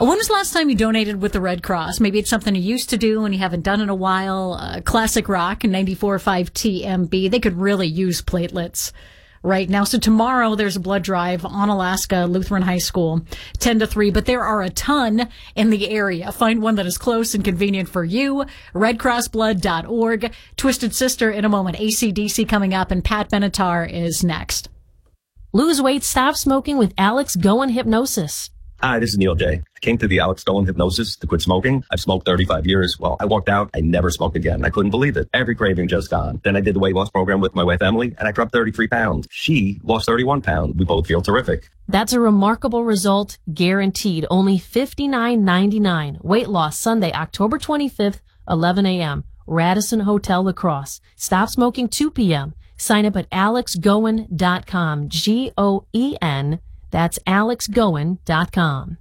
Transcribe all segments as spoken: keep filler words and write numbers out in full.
When was the last time you donated with the Red Cross? Maybe it's something you used to do and you haven't done in a while. Uh, Classic Rock and ninety-four point five T M B, they could really use platelets right now. So tomorrow there's a blood drive on Alaska Lutheran High School, ten to three, but there are a ton in the area. Find one that is close and convenient for you. red cross blood dot org. Twisted Sister in a moment. A C D C coming up, and Pat Benatar is next. Lose weight, stop smoking with Alex Goen Hypnosis. Hi, this is Neil J. I came to the Alex Goen Hypnosis to quit smoking. I've smoked thirty-five years. Well, I walked out. I never smoked again. I couldn't believe it. Every craving just gone. Then I did the weight loss program with my wife, Emily, and I dropped thirty-three pounds. She lost thirty-one pounds. We both feel terrific. That's a remarkable result, guaranteed. Only fifty-nine ninety-nine. Weight loss Sunday, October twenty-fifth, eleven a.m. Radisson Hotel La Crosse. Stop smoking two p.m. Sign up at alex goen dot com. G O E N. That's alex goen dot com.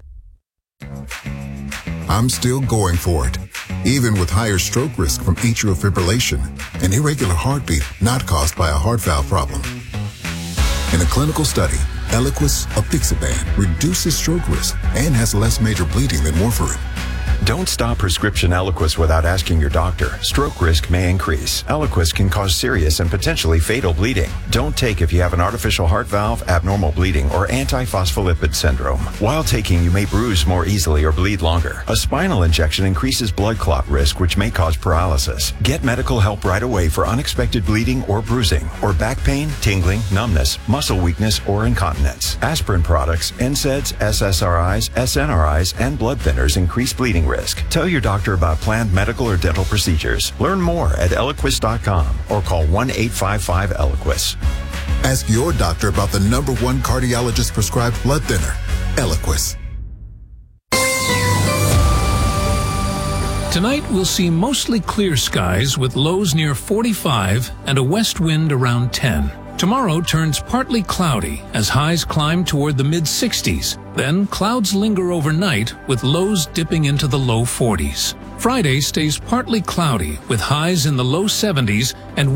I'm still going for it, even with higher stroke risk from atrial fibrillation, an irregular heartbeat not caused by a heart valve problem. In a clinical study, Eliquis apixaban reduces stroke risk and has less major bleeding than warfarin. Don't stop prescription Eliquis without asking your doctor. Stroke risk may increase. Eliquis can cause serious and potentially fatal bleeding. Don't take if you have an artificial heart valve, abnormal bleeding, or antiphospholipid syndrome. While taking, you may bruise more easily or bleed longer. A spinal injection increases blood clot risk, which may cause paralysis. Get medical help right away for unexpected bleeding or bruising, or back pain, tingling, numbness, muscle weakness, or incontinence. Aspirin products, N SAIDs, S S R Is, S N R Is, and blood thinners increase bleeding risk. Tell your doctor about planned medical or dental procedures. Learn more at eliquis dot com or call one eight five five Eliquis. Ask your doctor about the number one cardiologist prescribed blood thinner, Eliquis. Tonight we'll see mostly clear skies with lows near forty-five and a west wind around ten. Tomorrow turns partly cloudy as highs climb toward the mid sixties. Then clouds linger overnight with lows dipping into the low forties. Friday stays partly cloudy with highs in the low seventies and